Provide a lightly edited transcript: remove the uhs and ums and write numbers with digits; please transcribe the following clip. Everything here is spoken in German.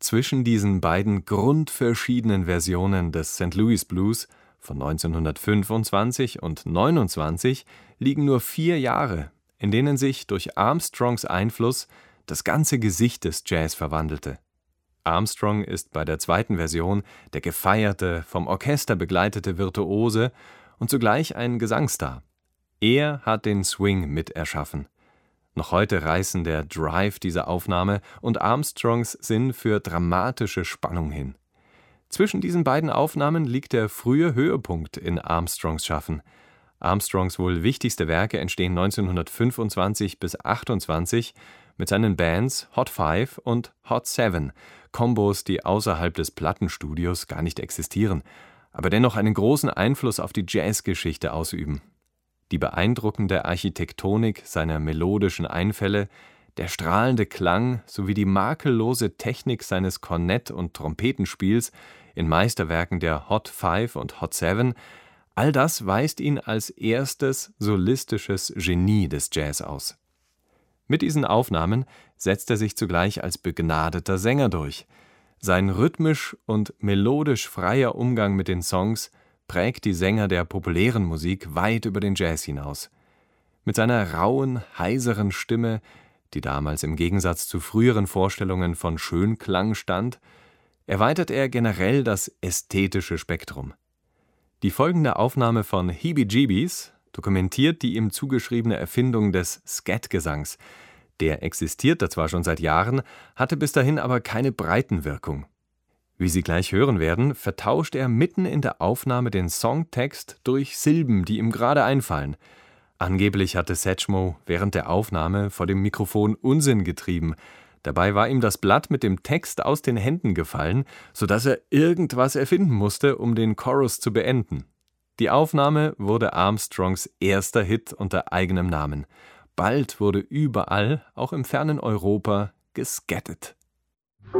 Zwischen diesen beiden grundverschiedenen Versionen des St. Louis Blues von 1925 und 1929 liegen nur 4 Jahre, in denen sich durch Armstrongs Einfluss das ganze Gesicht des Jazz verwandelte. Armstrong ist bei der zweiten Version der gefeierte, vom Orchester begleitete Virtuose und zugleich ein Gesangsstar. Er hat den Swing mit erschaffen. Noch heute reißen der Drive dieser Aufnahme und Armstrongs Sinn für dramatische Spannung hin. Zwischen diesen beiden Aufnahmen liegt der frühe Höhepunkt in Armstrongs Schaffen. Armstrongs wohl wichtigste Werke entstehen 1925 bis 1928 mit seinen Bands Hot 5 und Hot 7, Kombos, die außerhalb des Plattenstudios gar nicht existieren, aber dennoch einen großen Einfluss auf die Jazzgeschichte ausüben. Die beeindruckende Architektonik seiner melodischen Einfälle, der strahlende Klang sowie die makellose Technik seines Kornett- und Trompetenspiels in Meisterwerken der Hot 5 und Hot 7, all das weist ihn als erstes solistisches Genie des Jazz aus. Mit diesen Aufnahmen setzt er sich zugleich als begnadeter Sänger durch. Sein rhythmisch und melodisch freier Umgang mit den Songs prägt die Sänger der populären Musik weit über den Jazz hinaus. Mit seiner rauen, heiseren Stimme, die damals im Gegensatz zu früheren Vorstellungen von Schönklang stand, erweitert er generell das ästhetische Spektrum. Die folgende Aufnahme von Heebie-Jeebies dokumentiert die ihm zugeschriebene Erfindung des Scat-Gesangs. Der existierte zwar schon seit Jahren, hatte bis dahin aber keine Breitenwirkung. Wie Sie gleich hören werden, vertauscht er mitten in der Aufnahme den Songtext durch Silben, die ihm gerade einfallen. Angeblich hatte Satchmo während der Aufnahme vor dem Mikrofon Unsinn getrieben. Dabei war ihm das Blatt mit dem Text aus den Händen gefallen, sodass er irgendwas erfinden musste, um den Chorus zu beenden. Die Aufnahme wurde Armstrongs erster Hit unter eigenem Namen. Bald wurde überall, auch im fernen Europa, gescattet.